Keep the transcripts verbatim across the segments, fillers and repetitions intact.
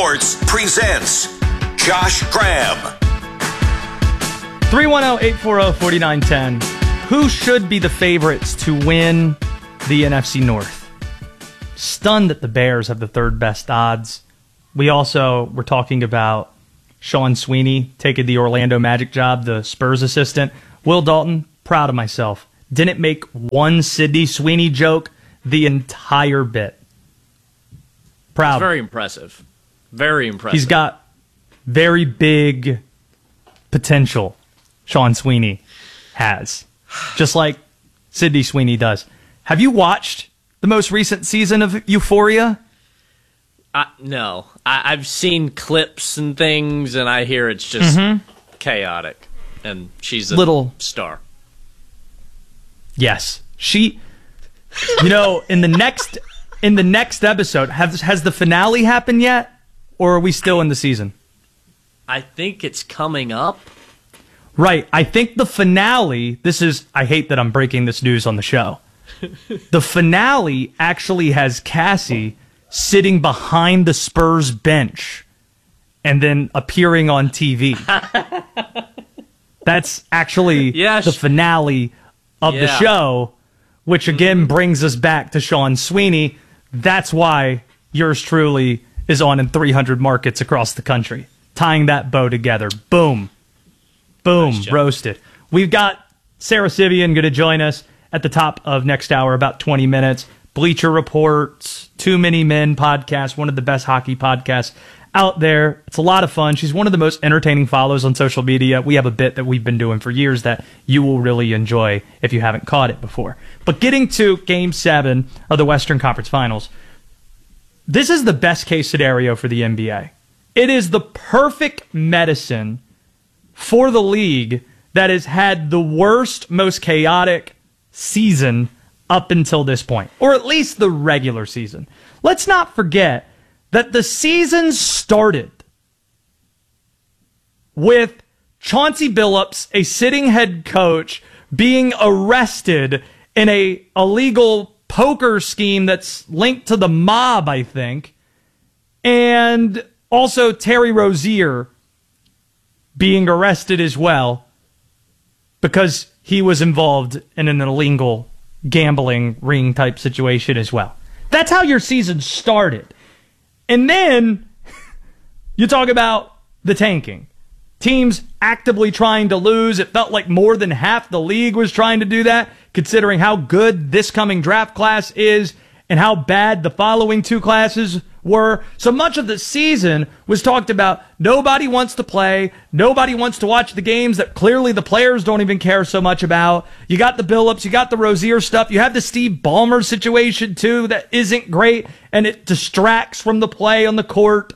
Sports presents Josh Graham. three one zero, eight four zero, four nine one zero. Who should be the favorites to win the N F C North? Stunned that the Bears have the third best odds. We also were talking about Sean Sweeney taking the Orlando Magic job, the Spurs assistant. Will Dalton, proud of myself. Didn't make one Sidney Sweeney joke the entire bit. Proud. It's very impressive. Very impressive. He's got very big potential, Sean Sweeney has. Just like Sidney Sweeney does. Have you watched the most recent season of Euphoria? Uh, no. I, I've seen clips and things, and I hear it's just mm-hmm. chaotic. And she's a little star. Yes. She, you know, in the next in the next episode, has, has the finale happened yet? Or are we still in the season? I think it's coming up. Right. I think the finale, this is, I hate that I'm breaking this news on the show. The finale actually has Cassie sitting behind the Spurs bench and then appearing on T V. That's actually yes. the finale of yeah. the show, which again brings us back to Sean Sweeney. That's why yours truly is on in three hundred markets across the country. Tying that bow together. Boom. Boom. Nice roasted. We've got Sarah Sivian going to join us at the top of next hour, about twenty minutes. Bleacher Reports, Too Many Men podcast, one of the best hockey podcasts out there. It's a lot of fun. She's one of the most entertaining follows on social media. We have a bit that we've been doing for years that you will really enjoy if you haven't caught it before. But getting to Game seven of the Western Conference Finals, this is the best case scenario for the N B A. It is the perfect medicine for the league that has had the worst, most chaotic season up until this point, or at least the regular season. Let's not forget that the season started with Chauncey Billups, a sitting head coach, being arrested in a illegal poker scheme that's linked to the mob, I think, and also Terry Rozier being arrested as well because he was involved in an illegal gambling ring type situation as well. That's how your season started. And then you talk about the tanking. Teams actively trying to lose. It felt like more than half the league was trying to do that, considering how good this coming draft class is and how bad the following two classes were. So much of the season was talked about nobody wants to play, nobody wants to watch the games that clearly the players don't even care so much about. You got the Billups, you got the Rozier stuff, you have the Steve Ballmer situation too that isn't great and it distracts from the play on the court.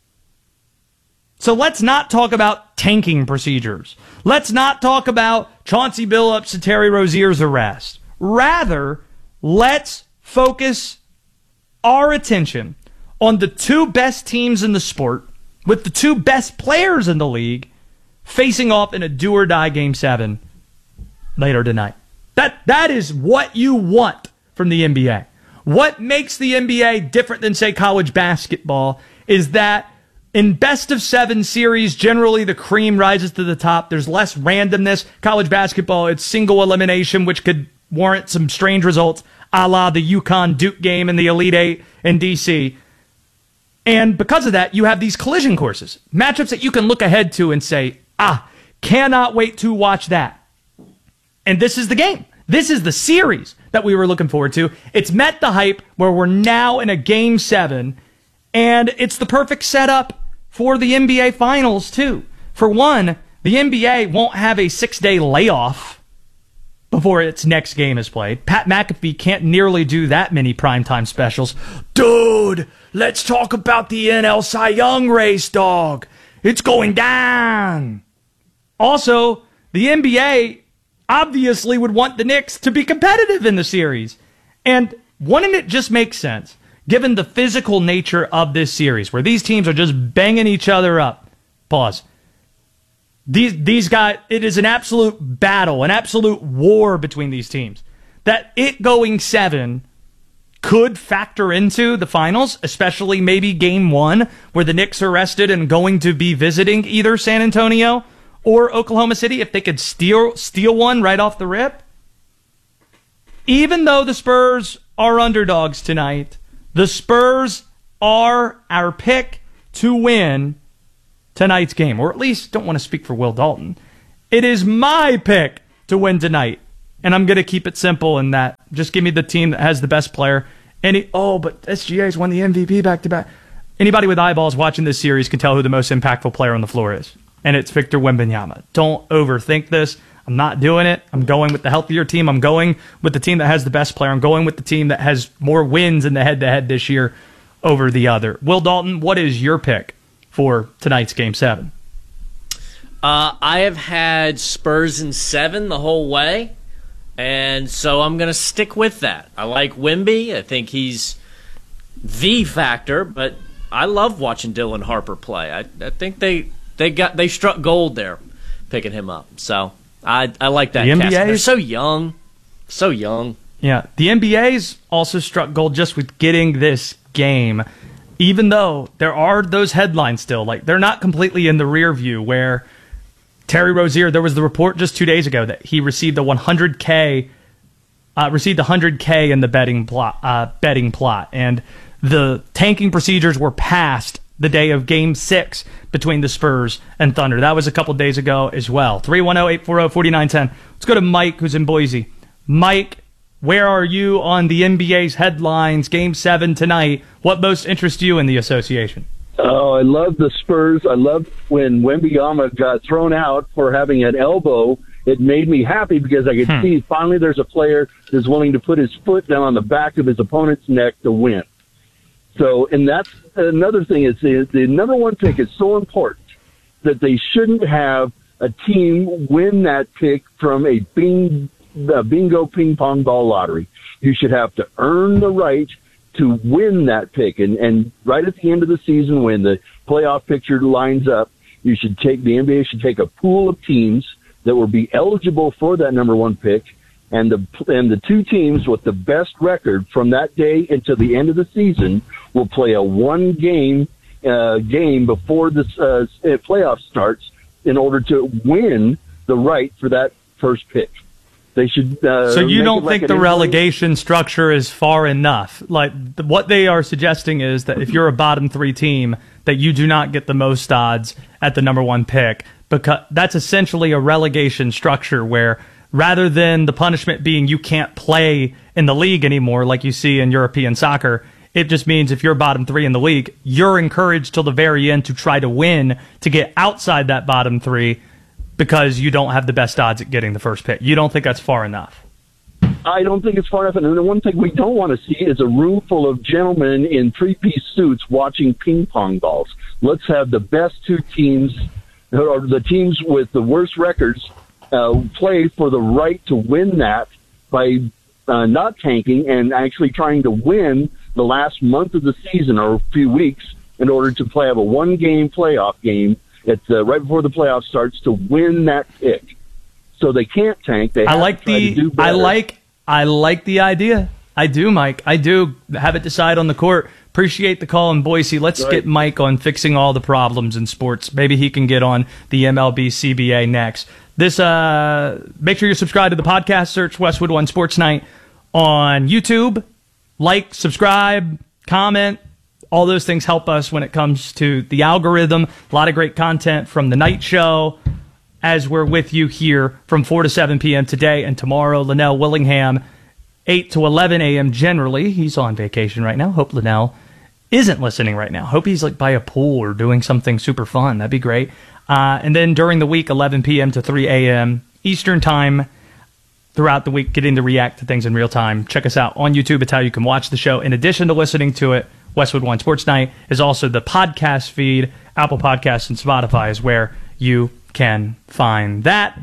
So let's not talk about tanking procedures. Let's not talk about Chauncey Billups and Terry Rozier's arrest. Rather, let's focus our attention on the two best teams in the sport, with the two best players in the league, facing off in a do-or-die Game seven later tonight. That That is what you want from the N B A. What makes the N B A different than, say, college basketball is that in best-of-seven series, generally the cream rises to the top. There's less randomness. College basketball, it's single elimination, which could warrant some strange results, a la the UConn-Duke game in the Elite Eight in D C And because of that, you have these collision courses, matchups that you can look ahead to and say, ah, cannot wait to watch that. And this is the game. This is the series that we were looking forward to. It's met the hype where we're now in a Game seven, and it's the perfect setup for the N B A Finals, too. For one, the N B A won't have a six-day layoff before its next game is played. Pat McAfee can't nearly do that many primetime specials. Dude, let's talk about the N L Cy Young race, dog. It's going down. Also, the N B A obviously would want the Knicks to be competitive in the series. And wouldn't it just make sense, given the physical nature of this series, where these teams are just banging each other up? Pause. These these guys, it is an absolute battle, an absolute war between these teams. That it going seven could factor into the finals, especially maybe game one, where the Knicks are rested and going to be visiting either San Antonio or Oklahoma City, if they could steal steal one right off the rip. Even though the Spurs are underdogs tonight, the Spurs are our pick to win tonight's game, or at least don't want to speak for Will Dalton. It is my pick to win tonight, and I'm going to keep it simple in that. Just give me the team that has the best player. Any oh, but S G A's won the M V P back-to-back. Anybody with eyeballs watching this series can tell who the most impactful player on the floor is, and it's Victor Wembanyama. Don't overthink this. I'm not doing it. I'm going with the healthier team. I'm going with the team that has the best player. I'm going with the team that has more wins in the head-to-head this year over the other. Will Dalton, what is your pick for tonight's Game seven? Uh, I have had Spurs in seven the whole way, and so I'm going to stick with that. I like Wemby. I think he's the factor, but I love watching Dylan Harper play. I, I think they they got they struck gold there picking him up. So I I like that. The cast. N B A They're so young, so young. Yeah, the N B A's also struck gold just with getting this game, even though there are those headlines still. Like, they're not completely in the rear view where Terry Rozier, there was the report just two days ago that he received a one hundred K, uh, received one hundred K in the betting plot, uh, betting plot, and the tanking procedures were passed the day of Game Six between the Spurs and Thunder. That was a couple days ago as well. three one zero, eight four zero, four nine one zero. Let's go to Mike, who's in Boise. Mike, where are you on the N B A's headlines? Game seven tonight. What most interests you in the association? Oh, I love the Spurs. I love when Wembanyama got thrown out for having an elbow. It made me happy because I could hmm. see finally there's a player that's willing to put his foot down on the back of his opponent's neck to win. So, and that's another thing is the, the number one pick is so important that they shouldn't have a team win that pick from a bing, a bingo ping pong ball lottery. You should have to earn the right to win that pick. And, and right at the end of the season, when the playoff picture lines up, you should take, the N B A should take a pool of teams that will be eligible for that number one pick. And the, and the two teams with the best record from that day until the end of the season will play a one game, uh, game before the uh, playoff starts in order to win the right for that first pick. They should. Uh, so you don't like think the relegation structure is far enough? Like, what they are suggesting is that if you're a bottom three team, that you do not get the most odds at the number one pick, because that's essentially a relegation structure where rather than the punishment being you can't play in the league anymore like you see in European soccer, it just means if you're bottom three in the league, you're encouraged till the very end to try to win to get outside that bottom three, because you don't have the best odds at getting the first pick. You don't think that's far enough? I don't think it's far enough. And the one thing we don't want to see is a room full of gentlemen in three-piece suits watching ping pong balls. Let's have the best two teams, or the teams with the worst records, uh, play for the right to win that by uh, not tanking and actually trying to win the last month of the season or a few weeks in order to play have a one-game playoff game. It's uh, right before the playoff starts to win that pick. So they can't tank. They have I like to try the. to do better. I like. I like the idea. I do, Mike. I do. Have it decide on the court. Appreciate the call in Boise. Let's right. get Mike on fixing all the problems in sports. Maybe he can get on the M L B C B A next. This. Uh, make sure you're subscribed to the podcast. Search Westwood One Sports Night on YouTube. Like, subscribe, comment. All those things help us when it comes to the algorithm. A lot of great content from the night show as we're with you here from four to seven p.m. today and tomorrow. Linnell Willingham, eight to eleven a.m. generally. He's on vacation right now. Hope Linnell isn't listening right now. Hope he's like by a pool or doing something super fun. That'd be great. Uh, and then during the week, eleven p.m. to three a.m. Eastern time. Throughout the week, getting to react to things in real time. Check us out on YouTube. It's how you can watch the show. In addition to listening to it, Westwood One Sports Night is also the podcast feed. Apple Podcasts and Spotify is where you can find that.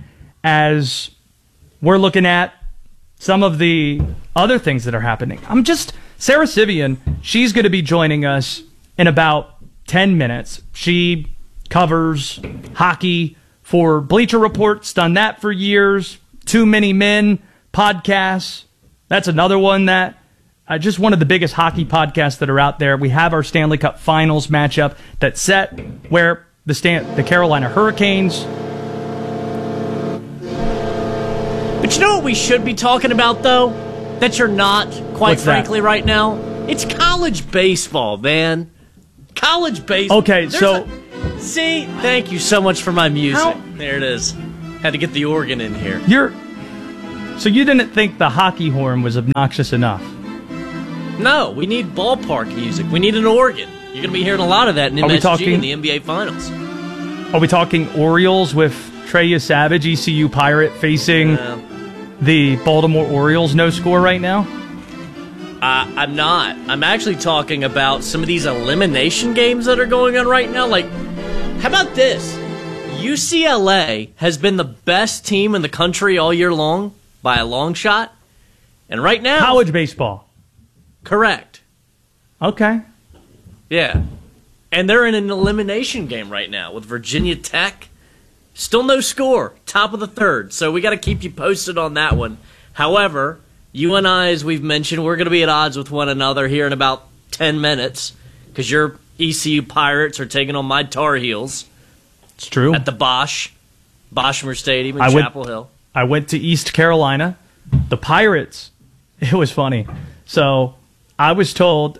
As we're looking at some of the other things that are happening, I'm just, Sarah Sivian, she's going to be joining us in about ten minutes. She covers hockey for Bleacher Report's done that for years. Too Many Men podcasts. That's another one that uh, just one of the biggest hockey podcasts that are out there. We have our Stanley Cup Finals matchup that's set where the Stan- the Carolina Hurricanes. But you know what we should be talking about, though? That you're not, quite What's frankly, that? right now? It's college baseball, man. College baseball. Okay, There's so... a- see? Thank you so much for my music. How- There it is. Had to get the organ in here. You're... So you didn't think the hockey horn was obnoxious enough? No, we need ballpark music. We need an organ. You're going to be hearing a lot of that in Are we M S G talking- in the N B A Finals. Are we talking Orioles with Treya Savage, E C U Pirate, facing Uh, the Baltimore Orioles no score right now? Uh, I'm not. I'm actually talking about some of these elimination games that are going on right now. Like, how about this? U C L A has been the best team in the country all year long by a long shot. And right now... College baseball. Correct. Okay. Yeah. And they're in an elimination game right now with Virginia Tech. Still no score. Top of the third. So we got to keep you posted on that one. However, you and I, as we've mentioned, we're going to be at odds with one another here in about ten minutes because your E C U Pirates are taking on my Tar Heels. It's true. At the Bosch, Boschmer Stadium in I went- Chapel Hill. I went to East Carolina. The Pirates. It was funny. So I was told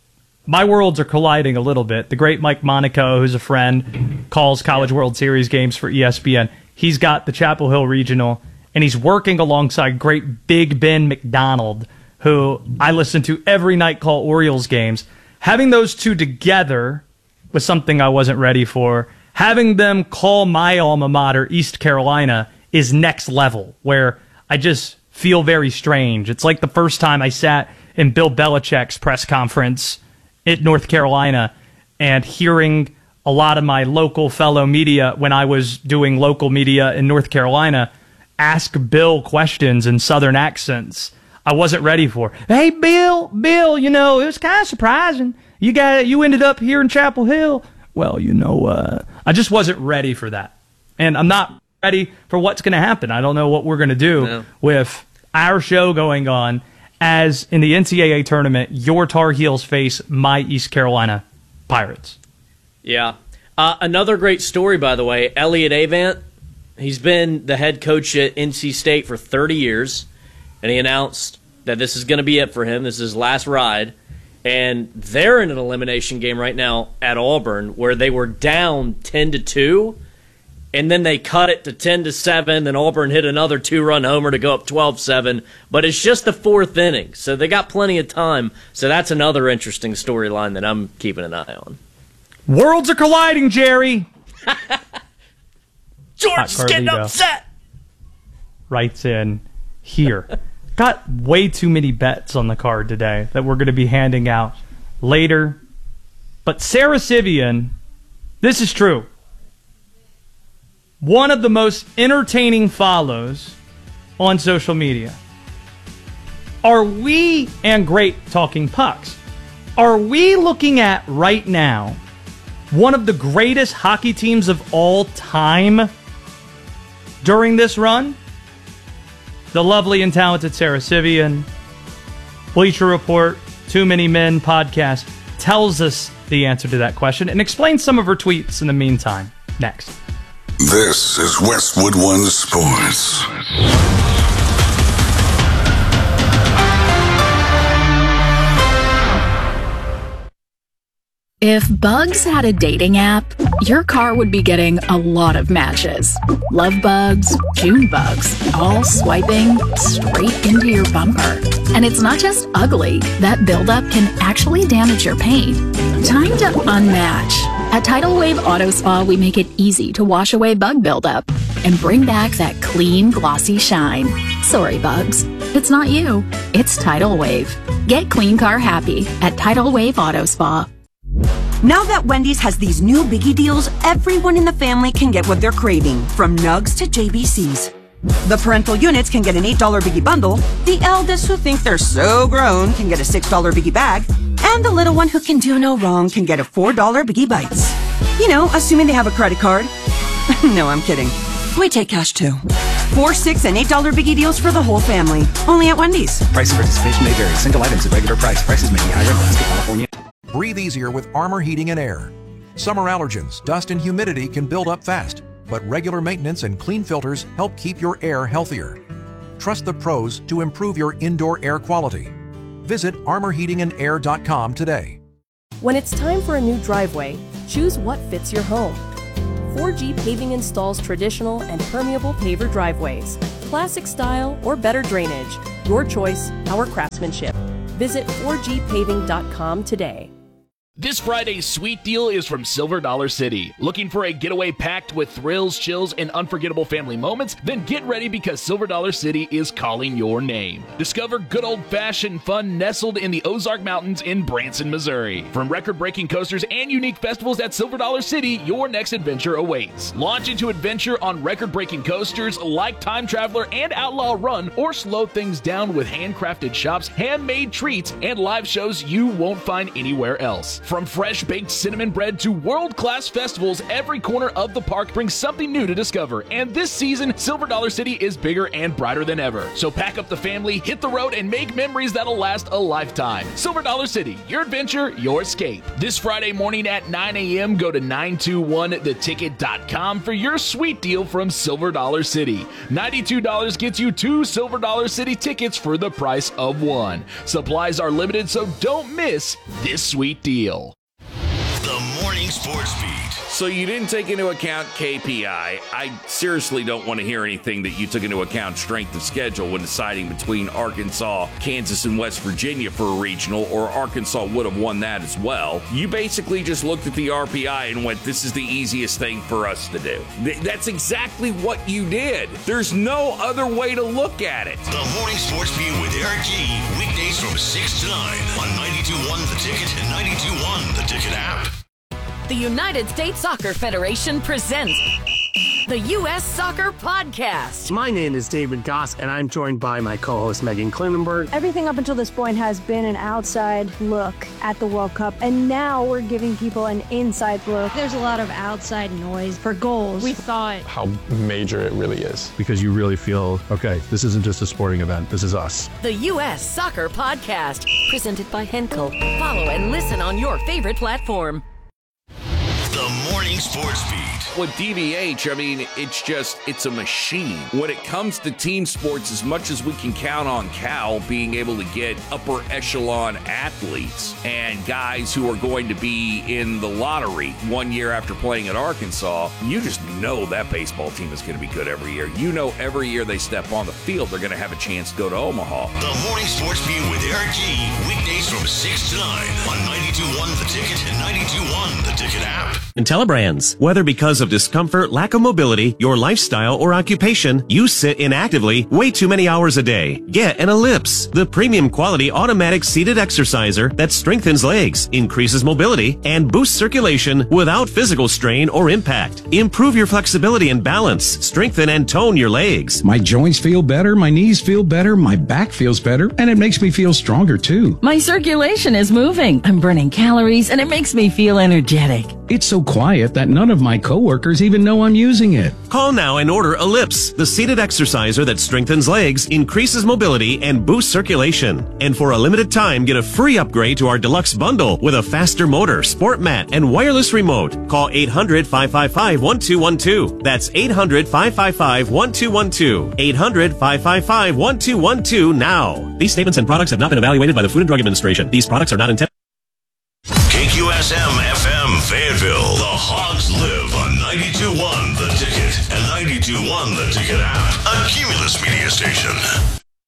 my worlds are colliding a little bit. The great Mike Monaco, who's a friend, calls College World Series games for E S P N. He's got the Chapel Hill Regional, and he's working alongside great Big Ben McDonald, who I listen to every night call Orioles games. Having those two together was something I wasn't ready for. Having them call my alma mater, East Carolina, is next level, where I just feel very strange. It's like the first time I sat in Bill Belichick's press conference at North Carolina and hearing a lot of my local fellow media when I was doing local media in North Carolina ask Bill questions in Southern accents I wasn't ready for. Hey, Bill, Bill, you know, it was kind of surprising. You got you ended up here in Chapel Hill. Well, you know, uh, I just wasn't ready for that. And I'm not ready for what's going to happen. I don't know what we're going to do No. with our show going on as in the N C double A tournament, your Tar Heels face my East Carolina Pirates. Yeah. Uh, another great story, by the way, Elliott Avant. He's been the head coach at N C State for thirty years, and he announced that this is going to be it for him. This is his last ride. And they're in an elimination game right now at Auburn where they were down ten to two, and then they cut it to ten to seven, and Auburn hit another two-run homer to go up twelve seven. But it's just the fourth inning, so they got plenty of time. So that's another interesting storyline that I'm keeping an eye on. Worlds are colliding, Jerry. George is getting Carlito upset. writes in here. Got way too many bets on the card today that we're going to be handing out later. But Sarah Sivian, this is true. One of the most entertaining follows on social media. Are we, and great talking pucks, are we looking at right now one of the greatest hockey teams of all time during this run? The lovely and talented Sarah Sivian, Bleacher Report, Too Many Men podcast, tells us the answer to that question and explains some of her tweets in the meantime. Next. This is Westwood One Sports. If Bugs had a dating app, your car would be getting a lot of matches. Love bugs, June bugs, all swiping straight into your bumper. And it's not just ugly. That buildup can actually damage your paint. Time to unmatch. At Tidal Wave Auto Spa, we make it easy to wash away bug buildup and bring back that clean, glossy shine. Sorry, bugs. It's not you. It's Tidal Wave. Get clean car happy at Tidal Wave Auto Spa. Now that Wendy's has these new biggie deals, everyone in the family can get what they're craving, from nugs to J B Cs. The parental units can get an eight dollar biggie bundle, the eldest who think they're so grown can get a six dollar biggie bag, and the little one who can do no wrong can get a four dollar biggie bites. You know, assuming they have a credit card. No, I'm kidding. We take cash too. Four, six, and eight dollar biggie deals for the whole family. Only at Wendy's. Price of participation may vary. Single items at regular price. Prices may be higher in Alaska, California. Breathe easier with Armor Heating and Air. Summer allergens, dust, and humidity can build up fast, but regular maintenance and clean filters help keep your air healthier. Trust the pros to improve your indoor air quality. Visit armor heating and air dot com today. When it's time for a new driveway, choose what fits your home. four G Paving installs traditional and permeable paver driveways, classic style or better drainage. Your choice, our craftsmanship. Visit four G paving dot com today. This Friday's sweet deal is from Silver Dollar City. Looking for a getaway packed with thrills, chills, and unforgettable family moments? Then get ready because Silver Dollar City is calling your name. Discover good old-fashioned fun nestled in the Ozark Mountains in Branson, Missouri. From record-breaking coasters and unique festivals at Silver Dollar City, your next adventure awaits. Launch into adventure on record-breaking coasters like Time Traveler and Outlaw Run, or slow things down with handcrafted shops, handmade treats, and live shows you won't find anywhere else. From fresh-baked cinnamon bread to world-class festivals, every corner of the park brings something new to discover. And this season, Silver Dollar City is bigger and brighter than ever. So pack up the family, hit the road, and make memories that'll last a lifetime. Silver Dollar City, your adventure, your escape. This Friday morning at nine a.m., go to nine two one the ticket dot com for your sweet deal from Silver Dollar City. ninety-two dollars gets you two Silver Dollar City tickets for the price of one. Supplies are limited, so don't miss this sweet deal. The Morning Sports Beat. So you didn't take into account K P I. I seriously don't want to hear anything that you took into account strength of schedule when deciding between Arkansas, Kansas, and West Virginia for a regional, or Arkansas would have won that as well. You basically just looked at the R P I and went, this is the easiest thing for us to do. Th- that's exactly what you did. There's no other way to look at it. The Morning Sports Beat with Eric G. Weekdays from six to nine on ninety-two point one The Ticket and ninety-two point one The Ticket app. The United States Soccer Federation presents the U S Soccer Podcast. My name is David Goss, and I'm joined by my co-host Megan Klinenberg. Everything up until this point has been an outside look at the World Cup, and now we're giving people an inside look. There's a lot of outside noise for goals. We thought how major it really is, because you really feel, okay, this isn't just a sporting event, this is us. The U S Soccer Podcast, presented by Henkel. Follow and listen on your favorite platform. The Morning Sports Beat. With D V H, I mean, it's just, it's a machine. When it comes to team sports, as much as we can count on Cal being able to get upper echelon athletes and guys who are going to be in the lottery one year after playing at Arkansas, you just know that baseball team is going to be good every year. You know every year they step on the field, they're going to have a chance to go to Omaha. The Morning Sports Beat with Eric G. Weekdays from six to nine on ninety-two point one The Ticket and ninety-two point one The Ticket app. IntelliBrands. Whether because of discomfort, lack of mobility, your lifestyle, or occupation, you sit inactively way too many hours a day. Get an Ellipse, the premium quality automatic seated exerciser that strengthens legs, increases mobility, and boosts circulation without physical strain or impact. Improve your flexibility and balance, strengthen and tone your legs. My joints feel better, my knees feel better, my back feels better, and it makes me feel stronger too. My circulation is moving, I'm burning calories, and it makes me feel energetic. It's so quiet that none of my coworkers even know I'm using it. Call now and order Ellipse, the seated exerciser that strengthens legs, increases mobility, and boosts circulation. And for a limited time, get a free upgrade to our deluxe bundle with a faster motor, sport mat, and wireless remote. Call eight hundred, five five five, one two one two. That's eight hundred, five five five, one two one two. eight hundred, five five five, one two one two now. These statements and products have not been evaluated by the Food and Drug Administration. These products are not intended. K Q S M F M Fayetteville. The Hogs live on ninety-two point one The Ticket and ninety-two point one The Ticket app. A Q